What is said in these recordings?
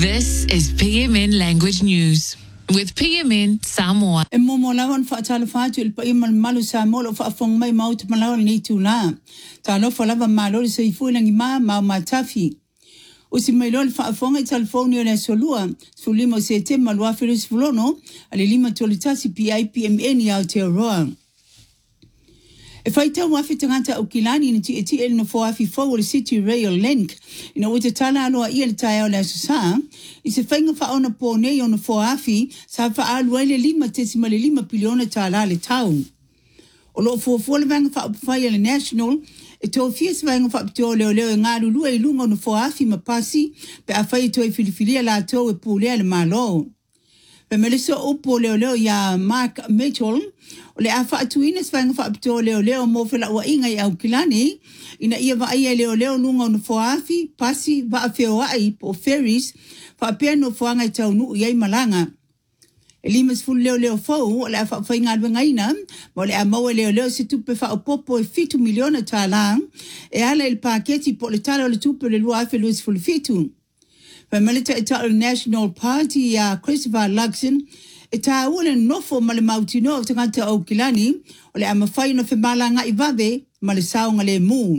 This is PMN Language News with PMN Samoa. E momolawan whaatala whaatu il paiman malu Samoa o whaafong mai maut malawan ni tūna. Tā lofa lava malori sa ifuilangi mau matafi. O si mailol whaafonga i talfoni o le solua, sulimo se te malua whiris fulono, ale lima tolitasi PIPMN i Aotearoa. E whaita wafi tangata o kilani ni ti el no foafi forward City Rail Link ina uta tala aloa ia le tae o le asusa i se whainga whaona po nei o no foafi sa whaalua le 5 piliona tala le tau. O loo fuafua le vanga whaapawhai le National e tō fies vanga whaapitoa leo e ngā lulua i lunga o no foafi mapasi pe a whai toi filifilia la tō e pūlea le malo. Pe meleso upo leo ya Mark Mitchell o le a whaatuina svanga whaapitoa leo mo whela ua inga i au kilani ina ia wa aia leo lunga o no foafi pasi wa a whio ai po ferries whaapea no whaanga i taunu i ai malanga. E limas fulu leo fau o le a whaapwhainga alwenga ina mo le a maua leo se tupe whaapopo e 5 miliona tālang e ala il paketi po le tala o le tupe le lua afe luis fulu fitu. Pamelita e tau National Party ya Christopher Luxon e tau le nofo ma le mautino o tangata au kilani o le amawhai no whemalanga i vawe ma le saonga le mū.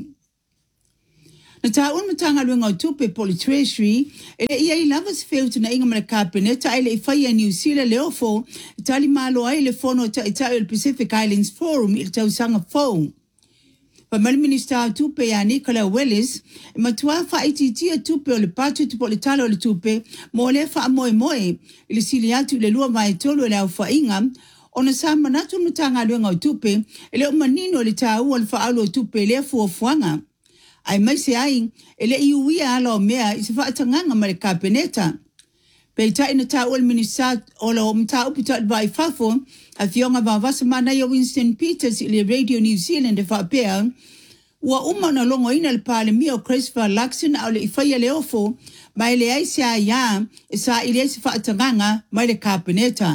Na tau matanga luenga o tupe poli treasury e le ia I lava se wheutu na inga ma le kabineta e le I whai a New Zealand le ofo e tali malo ai le fono ta e tau le Pacific Islands Forum I le tau sanga fau. Pamali Minister tupe ya Nicola Willis, e matua whaititia tupe o le patu tupo le talo o le tupe, mo le wha moe, I le sili atu le lua mai tolu le au whainga, o na sa manatu mutanga luenga o tupe, e le umanino le tau o le whaalo o tupe le fuafuanga. Ai mai se ai, e le iuia ala o mea I se whaatanganga ma le kapeneta. Pe tai na tau o le minister o lo mta upita le vai fafo, a fionga vavasa mana I Winston Peters I le Radio New Zealand e whaapea, ua umana longo ina le pale mio Christopher Luxon au le I whaia le ofo, mai le aise a ia e sa I le se whaatanganga mai le kapeneta.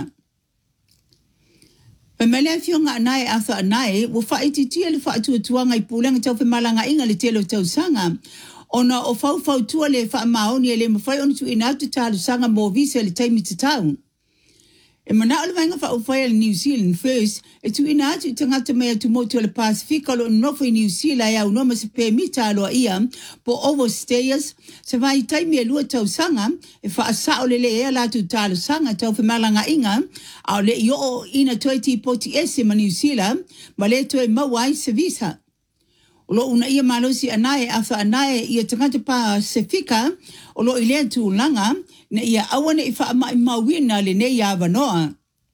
Pe mele a fionga anae atha anae, ua whaititia le whaatuatuanga I pūlenga tau whemalanga inga le telo tau sanga, ona o fau tua le wha maoni le mawhai onu tu ina atu tālu sanga mō visa le taimi te tau. E mana ole vainga wha uwhai le New Zealand First, e tu ina atu tangata mea tu motu le Pasifika lo nofo I New Zealand ya unoma se pe mita aloa ia po overstayers, se vai taimi e lua tau sanga, e wha asa ole le ea latu tālu sanga tau whemalanga inga, au le I o ina toiti poti ese ma New Zealand, ma le toi mawai se visa. O lo una ia malosi anae atha anae ia tangata Pasifika o lo ilea tūlanga na ia awane I wha mai mawina le nei a wanoa.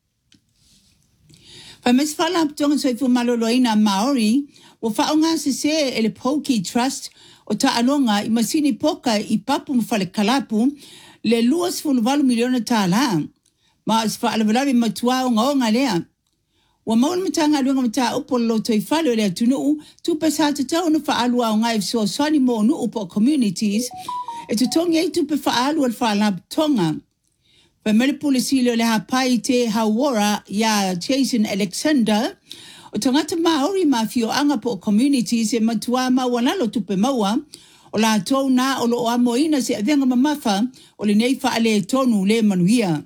Whames whala aptonga soifu maloloina Maori o whaonga se ele Poki Trust o ta alonga I masini poka I papu mwhale kalapu le luas fulvalu miliona tāla. Ma as whaalavalawi matua o ngaonga lea. Wa maun matanga luenga mata upo lo toi whale lea tunu tupe sa tatau no whaalua o ngai so swani mo nu upo communities e tutongi ei tupe whaalua le whaalab tonga. Pemele polisi le hapai te Hawara ya Jason Alexander o tangata Maori mafio anga po communities e matua mawanalo tupe maua o la tau na o lo amoina se avenga mamafa o le nei whaale tonu le manuia.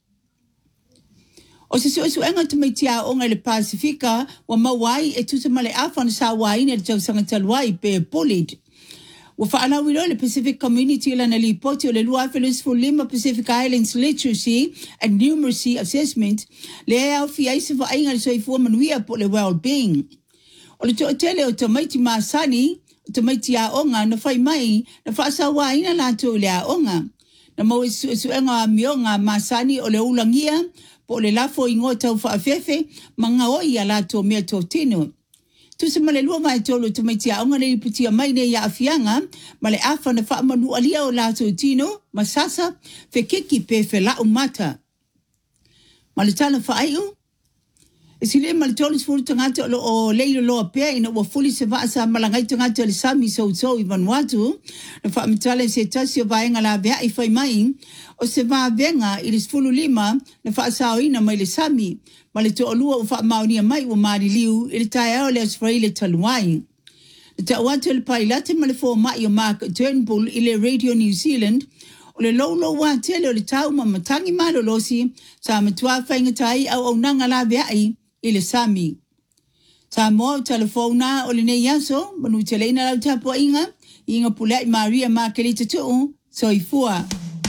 O se suenga te mai tia onga le Pasifika wa mawai e tuta male afan sa waine le tau sangatalwai pe polid. Wa whaanawilo le Pacific Community la na lipoti o le lua afelis for lima Pacific Islands Literacy and Numeracy Assessment le au fiaisa wa ainga le soifua manuia po le well-being. O le tootele o tamaiti maasani, o tamaiti a onga na whai mai na whaasa waina la tau le a onga. Na mau suenga mionga maasani o le ulangia po le lafo ingo tau whaafefe manga oi a la tau mea tau tino. Tu se male lua mai tolo te mai tia onga nei putia mai nei a afianga, male afa na wha manu alia o la tau tino, masasa, fe keki pe fe la umata. Male tala wha aiu? E sile male tolo se furu tangata o leilo loa pea ina ua fuli se vaasa malangai tangata le sami so i Vanuatu, na wha amitale se tasi o vaenga la vea I whai mai, o se vaa venga I le sfulu lima na wha asao ina mai le sami, ma le to olua o wha maunia mai o maari liu I le tae ao le asfrai le taluai. Le ta watu le pai late ma le fo mai o Mark Turnbull I le Radio New Zealand, le lo wa tele o le tau ma matangi malo losi sa matua whainga tai au nanga la veai i le sami. Sa mo telefona o le nei yaso, manu te leina lau tapo inga pulai Maria ma kelita tuu, so i fua.